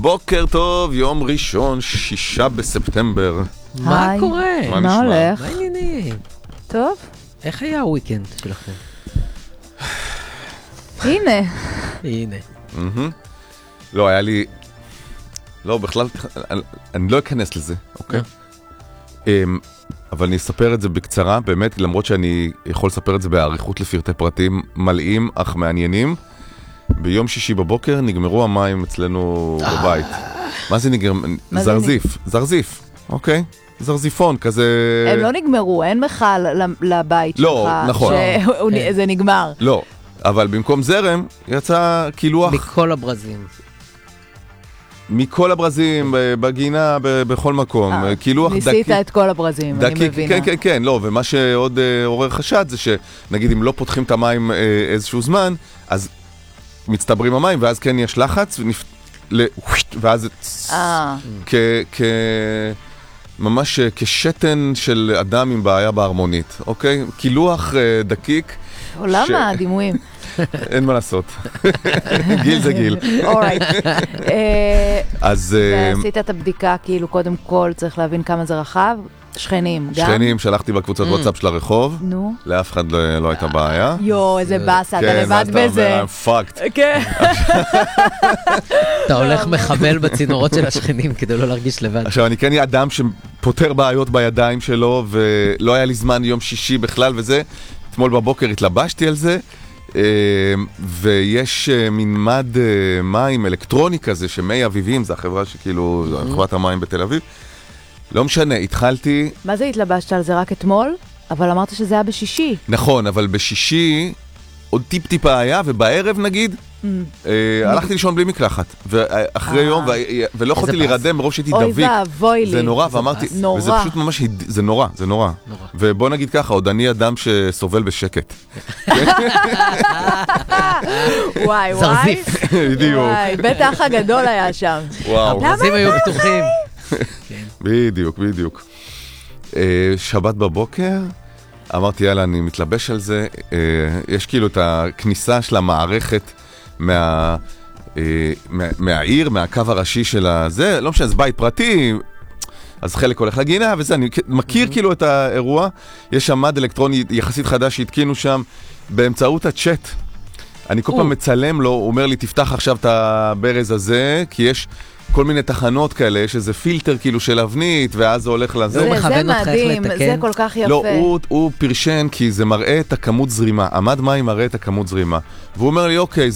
בוקר טוב, יום ראשון, 6 בספטמבר. מה קורה? מה הולך? מה העניינים? טוב. איך היה הוויקנד שלכם? הנה. הנה. לא, היה לי... לא, בכלל, אני לא אכנס לזה, אוקיי? אבל אני אספר את זה בקצרה, באמת, למרות שאני יכול לספר את זה בעריכות לפרטי פרטים מלאים, אך מעניינים. ביום שישי בבוקר נגמרו המים אצלנו בבית. מה זה נגמר? זרזיף, אוקיי? זרזיפון, כזה... הם לא נגמרו, אין מחל לבית שלך. לא, נכון. שזה נגמר. לא, אבל במקום זרם יצא קילוח... מכל הברזים. מכל הברזים, בגינה, בכל מקום. קילוח דקיק. ניסית את כל הברזים, אני מבינה. כן, לא, ומה שעוד עורר חשד זה שנגיד אם לא פותחים את המים איזשהו זמן, אז מצטברים המים, ואז כן יש לחץ, ואז ממש כשתן של אדם עם בעיה בהרמונית, אוקיי? קילוח דקיק. עולם הדימויים. אין מה לעשות. גיל זה גיל. אורייט. אז... ועשית את הבדיקה, כאילו קודם כל צריך להבין כמה זה רחב. שכנים, גם? שכנים, שלחתי בקבוצת וואטסאפ של הרחוב. נו. לאף אחד לא הייתה בעיה. יו, איזה באסה, אתה לבד בזה. I'm fucked. כן. אתה הולך מחבל בצינורות של השכנים כדי לא להרגיש לבד. עכשיו, אני כן אהיה אדם שפותר בעיות בידיים שלו, ולא היה לי זמן יום שישי בכלל וזה. אתמול בבוקר התלבשתי על זה, ויש מין מד מים אלקטרוני כזה, שמי אביבים, זה החברה שכאילו, זו חברת המים בתל אביב. לא משנה, התחלתי... מה זה התלבשת על זה רק אתמול? אבל אמרת שזה היה בשישי. נכון, אבל בשישי עוד טיפ-טיפה היה, ובערב נגיד, הלכתי לישון בלי מקלחת. ואחרי יום, ולא יכולתי להירדם מרוב שהייתי דביק. אוי ואבוי לי. זה נורא, ואמרתי, וזה פשוט ממש, זה נורא, זה נורא. ובוא נגיד ככה, עוד אני אדם שסובל בשקט. וואי. זרזיף. בדיוק. בטח הגדול היה שם. וואו. הברזים היו פתוחים. בדיוק. שבת בבוקר, אמרתי, יאללה, אני מתלבש על זה. יש כאילו את הכניסה של המערכת מהעיר, מהקו הראשי של הזה, לא משנה, זה בית פרטי, אז חלק הולך לגינה, וזה, אני מכיר כאילו את האירוע. יש שם מד אלקטרוני יחסית חדש שהתקינו שם באמצעות הצ'אט. אני כל פעם מצלם לו, הוא אומר לי, תפתח עכשיו את הברז הזה, כי יש כל מיני תחנות כאלה, יש איזה פילטר כאילו של אבנית, ואז זה הולך לזה. זה מדהים, זה כל כך יפה. לא, הוא פרשן כי זה מראה את הכמות זרימה. עמד מים מראה את הכמות זרימה. והוא אומר לי, אוקיי,